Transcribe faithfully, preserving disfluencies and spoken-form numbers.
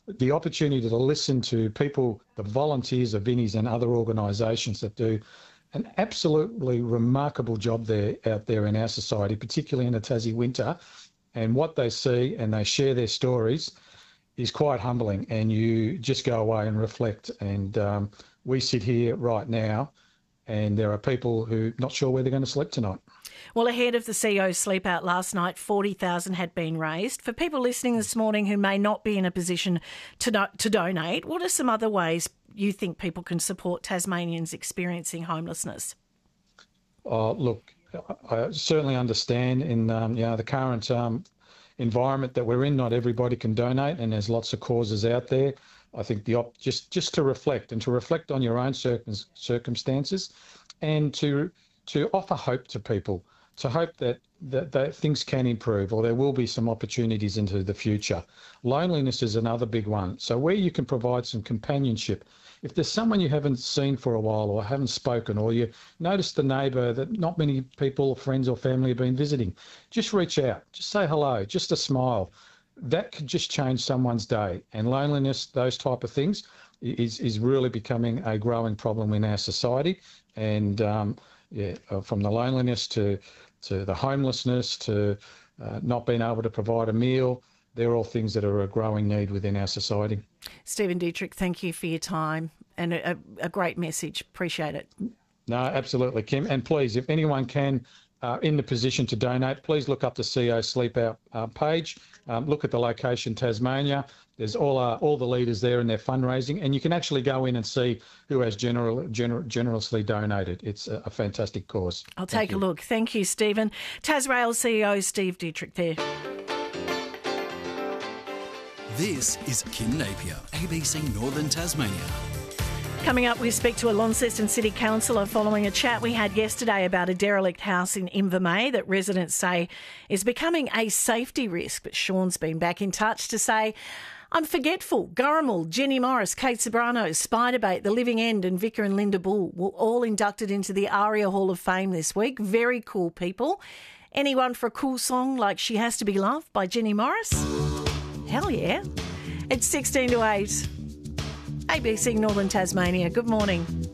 the opportunity to listen to people, the volunteers of Vinnie's and other organisations that do an absolutely remarkable job there out there in our society, particularly in the Tassie winter, and what they see and they share their stories is quite humbling, and you just go away and reflect. And um, we sit here right now and there are people who are not sure where they're going to sleep tonight. Well, ahead of the C E O's sleep out last night, forty thousand had been raised. For people listening this morning who may not be in a position to do- to donate, what are some other ways you think people can support Tasmanians experiencing homelessness? Oh, look, I certainly understand in um, you know the current um, environment that we're in, not everybody can donate, and there's lots of causes out there. I think the op- just just to reflect and to reflect on your own circum- circumstances, and to to offer hope to people, to hope that, that that things can improve or there will be some opportunities into the future. Loneliness is another big one. So where you can provide some companionship. If there's someone you haven't seen for a while or haven't spoken, or you notice the neighbour that not many people, friends or family have been visiting, just reach out, just say hello, just a smile. That could just change someone's day. And loneliness, those type of things, is, is really becoming a growing problem in our society. And um, yeah, from the loneliness to, to the homelessness to uh, not being able to provide a meal, they're all things that are a growing need within our society. Stephen Dietrich, thank you for your time and a, a great message. Appreciate it. No, absolutely, Kim. And please, if anyone can, uh, in the position to donate, please look up the C E O Sleep Out uh, page. Um, look at the location, Tasmania. There's all uh, all the leaders there and their fundraising, and you can actually go in and see who has general, gener- generously donated. It's a, a fantastic cause. I'll take a look. Thank you, Stephen. Tasrail C E O Steve Dietrich there. This is Kim Napier, A B C Northern Tasmania. Coming up, we speak to a Launceston City Councillor following a chat we had yesterday about a derelict house in Invermay that residents say is becoming a safety risk. But Sean's been back in touch to say, I'm forgetful. Gurrimal, Jenny Morris, Kate Sobrano, Spiderbait, The Living End and Vicar and Linda Bull were all inducted into the ARIA Hall of Fame this week. Very cool people. Anyone for a cool song like She Has to Be Loved by Jenny Morris? Hell yeah. It's sixteen to eight. A B C Northern Tasmania. Good morning.